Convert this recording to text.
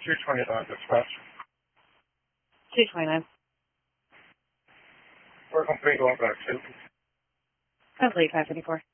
229 dispatch. 229. We're complete going back to. Complete 554.